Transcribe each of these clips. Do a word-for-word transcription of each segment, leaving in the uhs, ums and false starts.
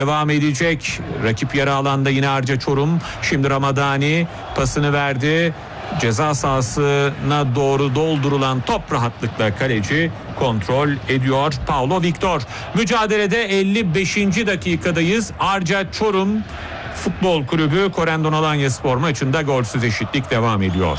devam edecek. Rakip yarı alanda yine Arca Çorum. Şimdi Ramadani pasını verdi. Ceza sahasına doğru doldurulan top rahatlıkla kaleci kontrol ediyor. Paulo Victor. Mücadelede elli beşinci dakikadayız. Arca Çorum Futbol Kulübü Korendon Alanyaspor maçında golsüz eşitlik devam ediyor.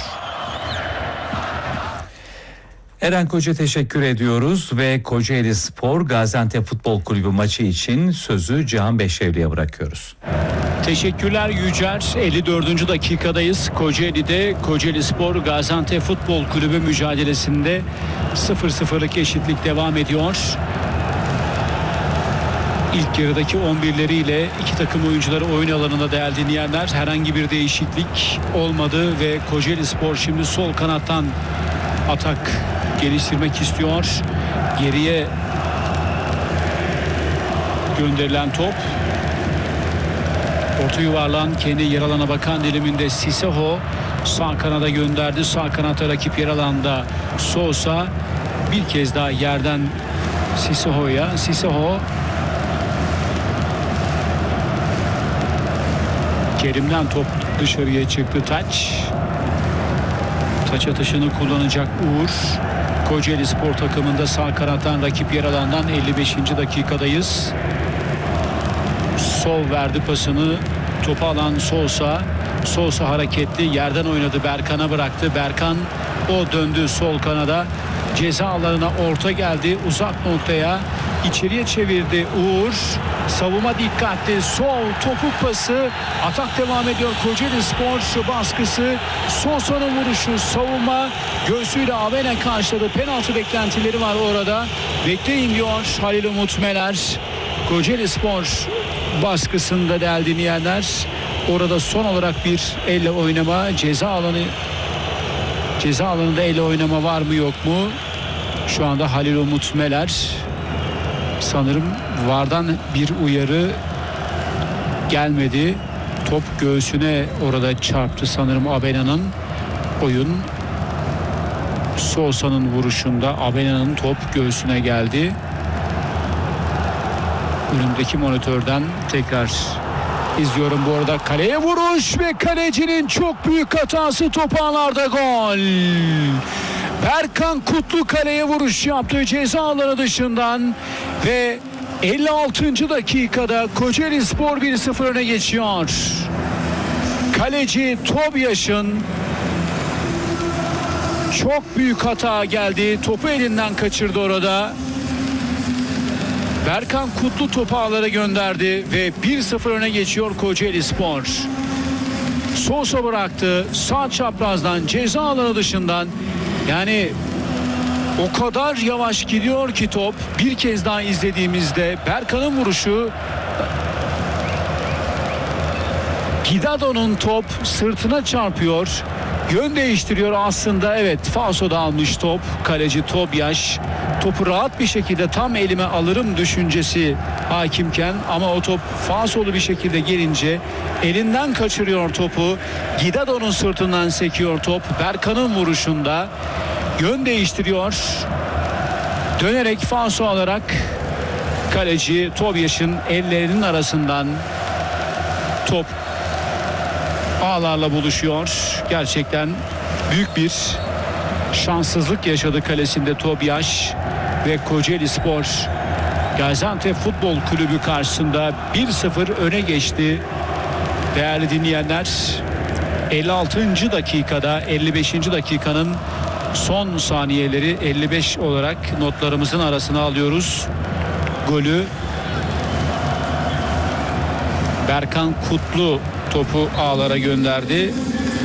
Eren Koca teşekkür ediyoruz ve Kocaeli Spor Gaziantep Futbol Kulübü maçı için sözü Cihan Beşevli'ye bırakıyoruz. Teşekkürler Yücer. elli dördüncü dakikadayız. Kocaeli'de Kocaeli Spor Gaziantep Futbol Kulübü mücadelesinde sıfır sıfırlık eşitlik devam ediyor. İlk yarıdaki on birleriyle iki takım oyuncuları oyun alanında değerli dinleyenler. Herhangi bir değişiklik olmadı ve Kocaeli Spor şimdi sol kanattan atak geliştirmek istiyor. Geriye gönderilen top. Orta yuvarlan kendi yer alana bakan diliminde Siseho sağ kanada gönderdi. Sağ kanata rakip yer alanda Sosa bir kez daha yerden Siseho'ya. Siseho Kerim'den top dışarıya çıktı. Taç. Taç atışını kullanacak Uğur. Kocaeli Spor takımında sağ kanattan rakip yer alandan elli beşinci dakikadayız. Sol verdi pasını. Topu alan Sosa. Sosa hareketli. Yerden oynadı. Berkan'a bıraktı. Berkan o döndü sol kanada. Ceza alanına orta geldi. Uzak noktaya içeriye çevirdi Uğur. Savunma dikkatli. Sol topuk pası. Atak devam ediyor. Kocaeli Spor baskısı. Sosa'nın vuruşu. Savunma göğsüyle Avena karşıladı. Penaltı beklentileri var orada. Bekleyin diyor Halil Umut Meler. Kocaeli Spor baskısında değerli dinleyenler. Orada son olarak bir elle oynama. Ceza alanı ceza alanında elle oynama var mı yok mu? Şu anda Halil Umut Meler. Sanırım vardan bir uyarı gelmedi. Top göğsüne orada çarptı sanırım Abena'nın. Oyun Sosa'nın vuruşunda Abena'nın top göğsüne geldi. Önümdeki monitörden tekrar izliyorum bu arada. Kaleye vuruş ve kalecinin çok büyük hatası, top ağlarda gol. Berkan Kutlu kaleye vuruş yaptı ceza alanı dışından ve elli altıncı dakikada Kocaeli Spor bir sıfır öne geçiyor. Kaleci Tobias'ın çok büyük hata geldi. Topu elinden kaçırdı orada. Berkan Kutlu topu ağlara gönderdi ve bir sıfır öne geçiyor Kocaeli Spor. Sosa bıraktı sağ çaprazdan ceza alanı dışından. Yani o kadar yavaş gidiyor ki top, bir kez daha izlediğimizde Berkan'ın vuruşu, Gidado'nun top sırtına çarpıyor, yön değiştiriyor aslında. Evet, falsoda almış top kaleci Tobias. Topu rahat bir şekilde tam elime alırım düşüncesi hakimken ama o top falsolu bir şekilde gelince elinden kaçırıyor topu. Gidado'nun sırtından sekiyor top. Berkan'ın vuruşunda yön değiştiriyor. Dönerek falso alarak kaleci Tobias'ın ellerinin arasından top ağlarla buluşuyor. Gerçekten büyük bir şanssızlık yaşadı kalesinde Tobias ve Kocaeli Spor Gaziantep Futbol Kulübü karşısında bir sıfır öne geçti. Değerli dinleyenler, elli altıncı dakikada elli beşinci dakikanın son saniyeleri, elli beş olarak notlarımızın arasına alıyoruz. Golü Berkan Kutlu topu ağlara gönderdi.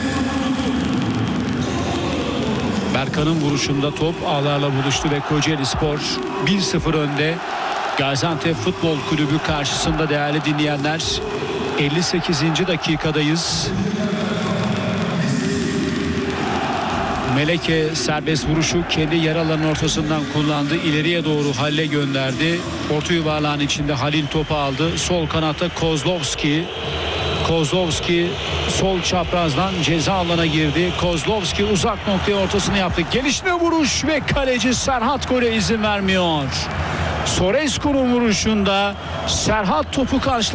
Berkan'ın vuruşunda top ağlarla buluştu ve Kocaeli Spor bir sıfır önde. Gaziantep Futbol Kulübü karşısında değerli dinleyenler, elli sekizinci dakikadayız. Meleke serbest vuruşu kendi yer alanının ortasından kullandı. İleriye doğru Halil'e gönderdi. Orta yuvarlağın içinde Halil topu aldı. Sol kanatta Kozlovski. Kozlovski sol çaprazdan ceza alanına girdi. Kozlovski uzak noktaya ortasını yaptı. Gelişme vuruş ve kaleci Serhat gole izin vermiyor. Sorescu'nun vuruşunda Serhat topu karşı